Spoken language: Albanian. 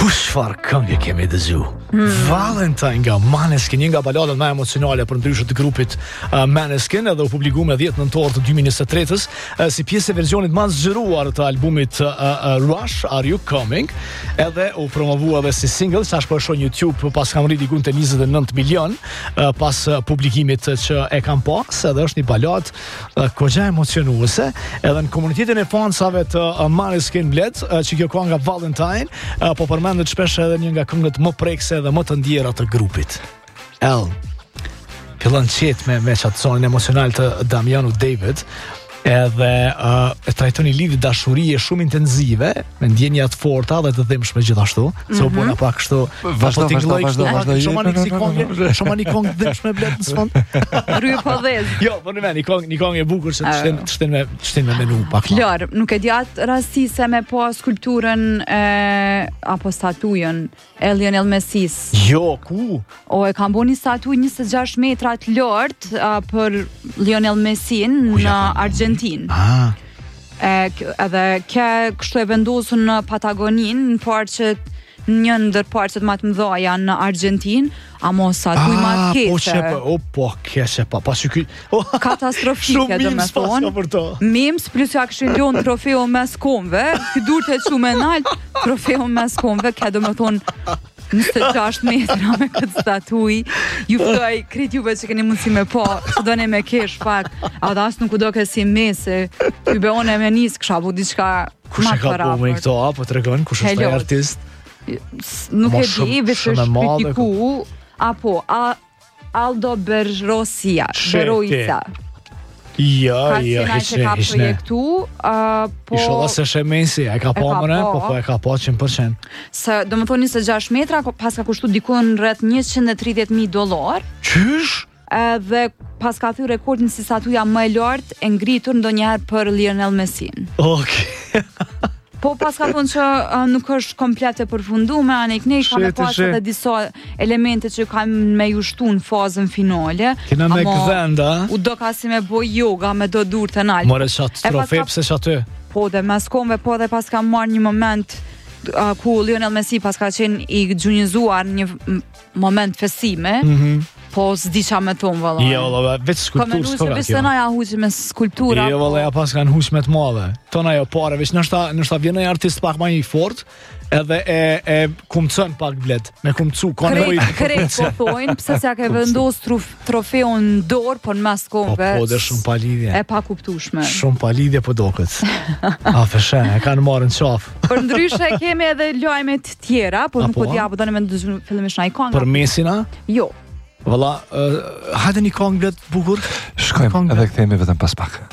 Kush farë këngë kemi dëgju? Valentine nga Måneskin, një nga baladët më emocionale për ndryshë të grupit Måneskin, edhe u publiku me 10 nëntor të 2023-s si pjesë e versionit më zgjeruar të albumit Rush, Are You Coming, edhe u promovua edhe si single, sa shpo e shoh në YouTube pas kam rrit diku te 29 milion pas publikimit që e kam pas, edhe është një baladë kogja emocionuese, edhe në komunitetin e fansave të Måneskin blet, që kjo kënga Valentine, po përmendet shpesh edhe një nga këngët më prekse dhe më të ndjera të grupit. Fillon qet me qatë sonin emocional të Damianu David, edhe e trajtoni lidhje dashurie shumë intenzive, me ndjenja të forta dhe të dhimbshme gjithashtu, se u bëna pak kështu, vazhdo. Shumë një kongë dhimbshme blet në sfond. Rrye po dhez. Jo, po një kongë e bukur që të shtin me menu pak. Klar, nuk e djatë rasti se me po skulpturën apo statujën e Lionel Messis. Jo, ku? O e kam bo një statuj 26 metra të lartë për Lionel Messin në Argentinë. Edhe ke kështu e vendosur në Patagonin, në parqet një ndër parqet më të mëdha në Argentinë, amo statuj më të keqe. Po keqe pa. Katastrofike domethënë. Memes plus ja kishin lënë trofeu mes komve, që durte shumë nalt, trofeu mes komve, ka domethënë 26 metra me këtë statuj. Ju ftoj krit juve që keni mundësi me po, që do ne me kesh pak, a da asë nuk u do ke si mese, ju beone me nis kësha bu diçka kush e ka po me këto, apo të regon, kush është taj artist? Nuk e di, veç është kritiku, apo Aldo Beroica. Ja, që ka projektu, po... Isholla se shemesi, e ka po mëre, po e ka po 100%. Se, do më thoni 26 metra, pas ka kushtu dikun rreth $130,000. Qysh? Dhe pas ka thy rekordin si statuja më e lartë e ngritur ndonjëherë për Lionel Messin. Okej. Po pas ka thonë që nuk është komplet e përfunduar, anik ne ka me pas edhe disa elemente që kam me jushtu në fazën finale. Kena me këvenda. U do ka si me boj yoga me do dur të nalë. More qatë trofej pëse që aty? Po dhe mes komve, po dhe pas ka marrë një moment ku Lionel Messi pas ka qenë i gjunjizuar një moment festime. Po s'di qa me tonë, valla. Jo, valla, veç skulpturë s'ka kjo. Veç të naja huqë me skulptura. Jo, valla, ja pas kanë huqë me të madhe. Tona jo pare, veç nështa vjen e artist pak ma i fort, edhe e kumëcën pak blet, me kumëcu, krejt po thojnë, pëse se ja ke vendos trofeun në dorë, po në mes komve. Po, dhe shumë pa lidhje. E pa kuptushme. Shumë pa lidhje po doket. A, feshen, e kanë marrë në qafë. Për ndryshe kemi edhe lojme të tjera, por nuk po t'ja, po do në me ndëzhë fillimisht na i kanga. Për Messina? Jo. Valla, hajde një kongë blet bukur. Shkojmë edhe kthehemi vetëm pas pak.